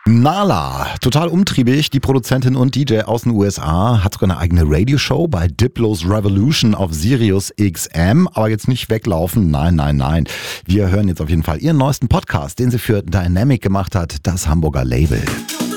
Nala, total umtriebig, die Produzentin und DJ aus den USA, hat sogar eine eigene Radioshow bei Diplo's Revolution auf Sirius XM, aber jetzt nicht weglaufen, nein. Wir hören jetzt auf jeden Fall ihren neuesten Podcast, den sie für Dynamic gemacht hat, das Hamburger Label.